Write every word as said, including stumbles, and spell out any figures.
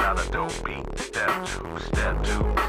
got a dope beat. Step two, step two.